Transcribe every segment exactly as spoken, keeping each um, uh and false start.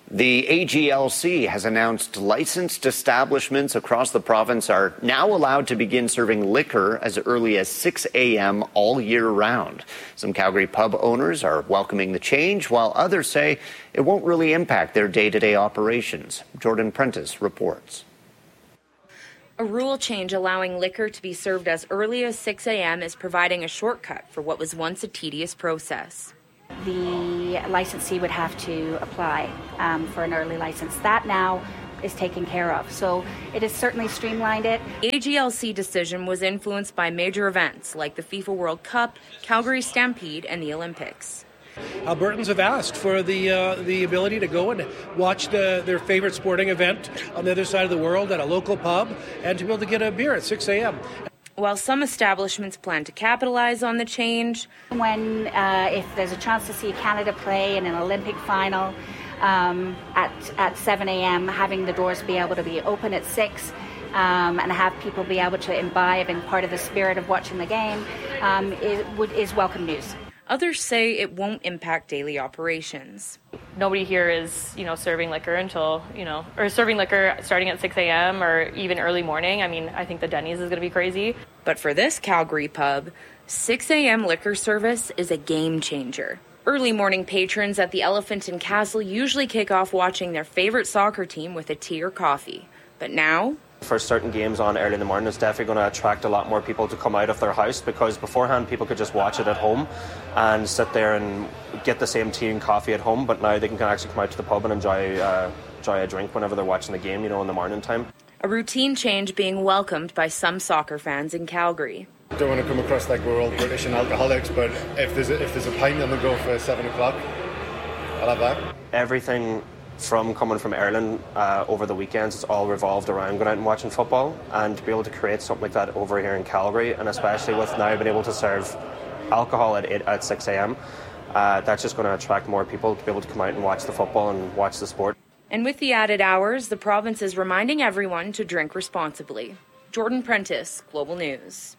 The A G L C has announced licensed establishments across the province are now allowed to begin serving liquor as early as six a.m. all year round. Some Calgary pub owners are welcoming the change, while others say it won't really impact their day-to-day operations. Jordan Prentice reports. A rule change allowing liquor to be served as early as six a.m. is providing a shortcut for what was once a tedious process. The licensee would have to apply um, for an early license. That now is taken care of. So it has certainly streamlined it. A G L C decision was influenced by major events like the FIFA World Cup, Calgary Stampede, and the Olympics. Albertans have asked for the uh, the ability to go and watch the, their favorite sporting event on the other side of the world at a local pub and to be able to get a beer at six a.m. While some establishments plan to capitalize on the change. When, uh, if there's a chance to see Canada play in an Olympic final um, at, at seven a.m., having the doors be able to be open at six um, and have people be able to imbibe in part of the spirit of watching the game um, is, would, is welcome news. Others say it won't impact daily operations. Nobody here is, you know, serving liquor until, you know, or serving liquor starting at six a.m. or even early morning. I mean, I think the Denny's is going to be crazy. But for this Calgary pub, six a.m. liquor service is a game changer. Early morning patrons at the Elephant and Castle usually kick off watching their favorite soccer team with a tea or coffee. But now, for certain games on early in the morning, it's definitely going to attract a lot more people to come out of their house, because beforehand people could just watch it at home and sit there and get the same tea and coffee at home, but now they can actually come out to the pub and enjoy, uh, enjoy a drink whenever they're watching the game, you know, in the morning time. A routine change being welcomed by some soccer fans in Calgary. I don't want to come across like we're all British and alcoholics, but if there's a, if there's a pint on the go for seven o'clock, I'll have that. Everything from coming from Ireland uh, over the weekends, it's all revolved around going out and watching football, and to be able to create something like that over here in Calgary, and especially with now being able to serve alcohol at eight, at six a.m., uh, that's just going to attract more people to be able to come out and watch the football and watch the sport. And with the added hours, the province is reminding everyone to drink responsibly. Jordan Prentice, Global News.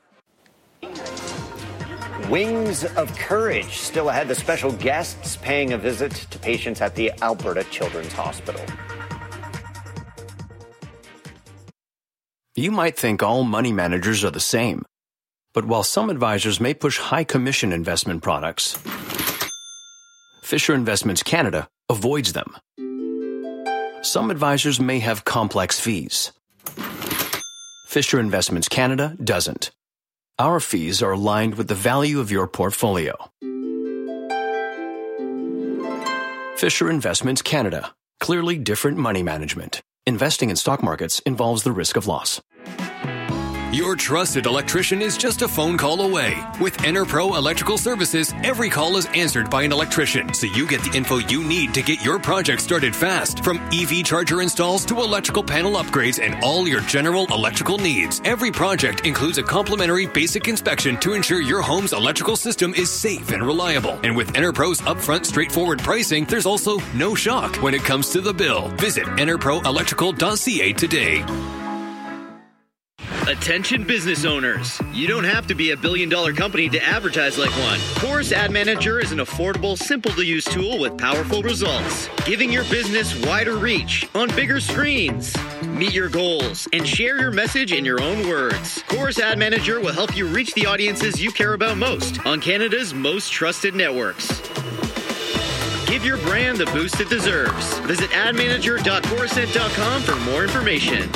Wings of Courage still ahead. The special guests paying a visit to patients at the Alberta Children's Hospital. You might think all money managers are the same. But while some advisors may push high commission investment products, Fisher Investments Canada avoids them. Some advisors may have complex fees. Fisher Investments Canada doesn't. Our fees are aligned with the value of your portfolio. Fisher Investments Canada. Clearly different money management. Investing in stock markets involves the risk of loss. Your trusted electrician is just a phone call away. With EnerPro Electrical Services, every call is answered by an electrician, so you get the info you need to get your project started fast. From E V charger installs to electrical panel upgrades and all your general electrical needs, every project includes a complimentary basic inspection to ensure your home's electrical system is safe and reliable. And with EnerPro's upfront, straightforward pricing, there's also no shock when it comes to the bill. Visit enerpro electrical dot c a today. Attention business owners. You don't have to be a billion dollar company to advertise like one. Chorus Ad Manager is an affordable, simple to use tool with powerful results, giving your business wider reach on bigger screens. Meet your goals and share your message in your own words. Chorus Ad Manager will help you reach the audiences you care about most on Canada's most trusted networks. Give your brand the boost it deserves. Visit ad manager dot chorusnet dot com for more information.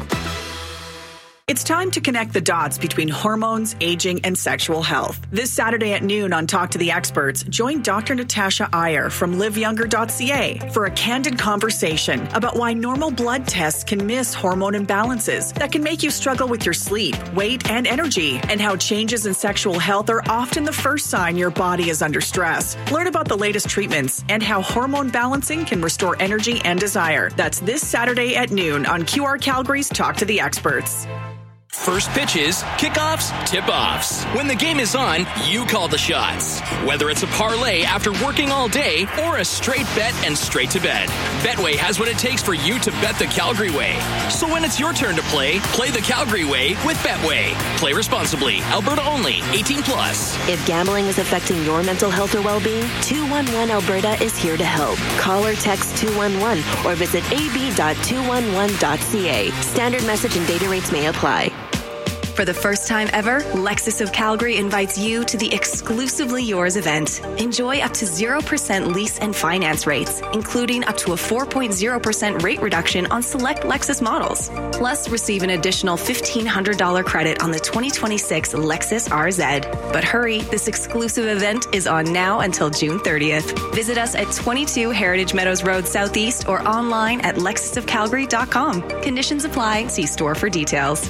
It's time to connect the dots between hormones, aging, and sexual health. This Saturday at noon on Talk to the Experts, join Doctor Natasha Iyer from live younger dot c a for a candid conversation about why normal blood tests can miss hormone imbalances that can make you struggle with your sleep, weight, and energy, and how changes in sexual health are often the first sign your body is under stress. Learn about the latest treatments and how hormone balancing can restore energy and desire. That's this Saturday at noon on Q R Calgary's Talk to the Experts. First pitches, kickoffs, tip-offs. When the game is on, you call the shots. Whether it's a parlay after working all day or a straight bet and straight to bed, Betway has what it takes for you to bet the Calgary way. So when it's your turn to play, play the Calgary way with Betway. Play responsibly. Alberta only. eighteen plus. If gambling is affecting your mental health or well-being, two one one Alberta is here to help. Call or text two one one or visit a b dot two one one dot c a. Standard message and data rates may apply. For the first time ever, Lexus of Calgary invites you to the Exclusively Yours event. Enjoy up to zero percent lease and finance rates, including up to a four point zero percent rate reduction on select Lexus models. Plus, receive an additional fifteen hundred dollars credit on the twenty twenty-six Lexus R Z. But hurry, this exclusive event is on now until June thirtieth. Visit us at twenty-two Heritage Meadows Road Southeast or online at lexus of calgary dot com. Conditions apply. See store for details.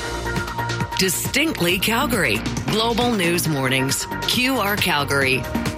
Distinctly Calgary. Global News Mornings. Q R Calgary.